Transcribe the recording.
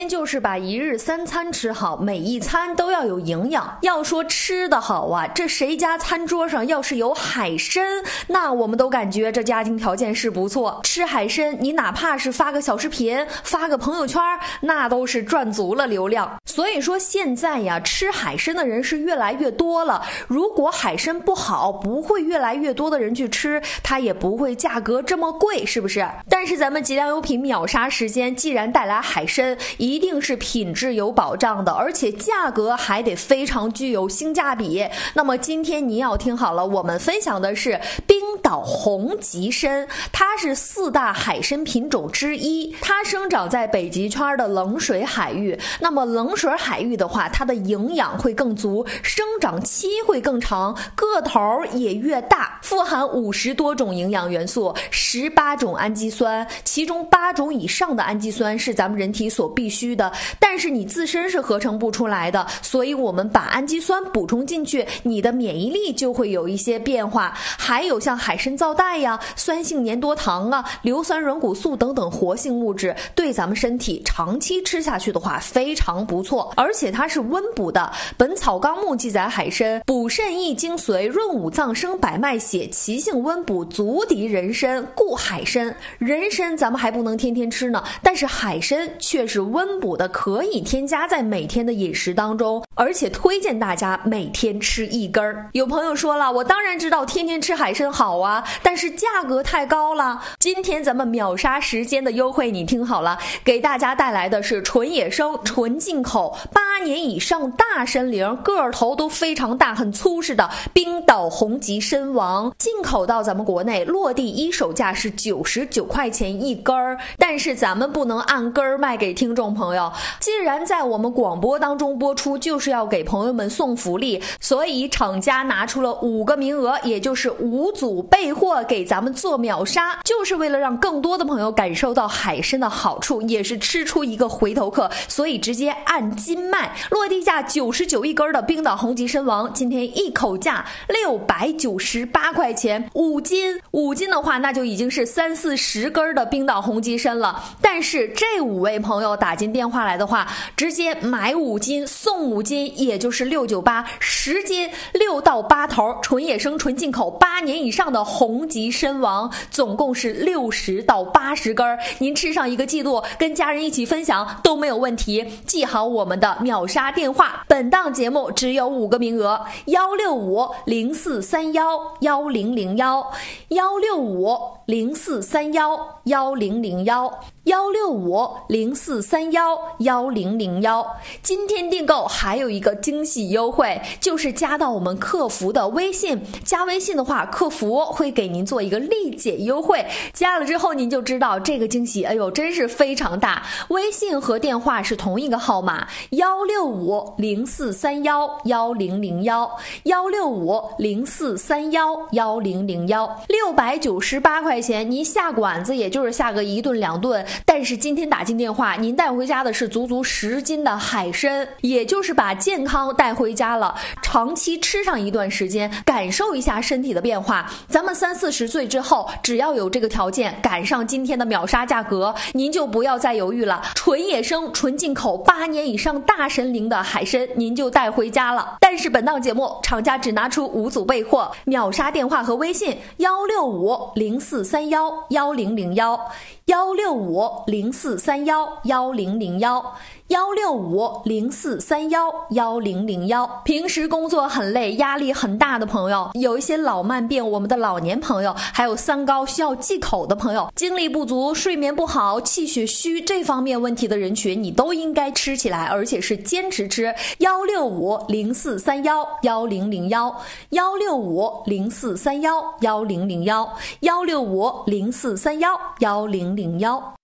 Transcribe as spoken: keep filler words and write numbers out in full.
就是把一日三餐吃好，每一餐都要有营养。要说吃的好啊，这谁家餐桌上要是有海参，那我们都感觉这家庭条件是不错。吃海参，你哪怕是发个小视频，发个朋友圈，那都是赚足了流量。所以说现在呀，吃海参的人是越来越多了。如果海参不好，不会越来越多的人去吃，它也不会价格这么贵，是不是？但是咱们吉良优品秒杀时间既然带来海参，一定是品质有保障的，而且价格还得非常具有性价比。那么今天你要听好了，我们分享的是冰岛红极参，它是四大海参品种之一，它生长在北极圈的冷水海域。那么冷水海域的话，它的营养会更足，生长期会更长，个头也越大，富含五十多种营养元素，十八种氨基酸，其中八种以上的氨基酸是咱们人体所必须的，但是你自身是合成不出来的，所以我们把氨基酸补充进去，你的免疫力就会有一些变化。还有像海参皂苷呀、酸性粘多糖啊、硫酸软骨素等等活性物质，对咱们身体长期吃下去的话非常不错，而且它是温补的。本草纲目记载海参补肾益精髓，润五脏生百脉血，其性温补，足敌人参，故海参。人参咱们还不能天天吃呢，但是海参却是温补的，可以添加在每天的饮食当中，而且推荐大家每天吃一根儿。有朋友说了，我当然知道天天吃海参好啊，但是价格太高了。今天咱们秒杀时间的优惠你听好了，给大家带来的是纯野生纯进口八年以上大参羚，个头都非常大很粗实的冰岛红极参王，进口到咱们国内落地一手价是九十九块钱一根儿，但是咱们不能按根儿卖给听众朋友，既然在我们广播当中播出，就是要给朋友们送福利，所以厂家拿出了五个名额，也就是五组备货给咱们做秒杀，就是为了让更多的朋友感受到海参的好处，也是吃出一个回头客，所以直接按斤卖，落地价九十九一根的冰岛红极参王，今天一口价六百九十八块钱，五斤，五斤的话那就已经是三四十根的冰岛红极参了。但是这五位朋友打进电话来的话，直接买五斤送五斤，也就是六百九十八，十斤六到八头，纯野生纯进口八年以上的红极参王，总共是六十到八十根，您吃上一个季度，跟家人一起分享都没有问题。记好我们的秒杀电话，本档节目只有五个名额，幺六五零四三幺幺零零幺，幺六五零四三幺幺零零幺，幺六五零四三幺幺零零幺。今天订购还有一个惊喜优惠，就是加到我们客服的微信，加微信的话，客服会给您做一个立减优惠，加了之后您就知道这个惊喜，哎呦，真是非常大。微信和电话是同一个号码，幺六五零四三幺幺零零幺，幺六五零四三幺幺零零幺。六百九十八块钱，您下馆子也就是下个一顿两顿，但是今天打进电话，您带回家的是足足十斤的海参，也就是把健康带回家了，长期吃上一段时间，感受一下身体的变化。咱们三四十岁之后，只要有这个条件，赶上今天的秒杀价格，您就不要再犹豫了，纯野生纯进口八年以上大参羚的海参，您就带回家了。但是本档节目厂家只拿出五组备货，秒杀电话和微信幺六五零四三幺幺零零幺，幺六五零四三幺幺零零幺，幺六五零四三幺幺零零幺。平时工作很累，压力很大的朋友，有一些老慢病，我们的老年朋友，还有三高需要忌口的朋友，精力不足、睡眠不好、气血虚这方面问题的人群，你都应该吃起来，而且是坚持吃。幺六五零四三幺幺零零幺，幺六五零四三幺幺零零幺，幺六五零四三幺幺零零幺。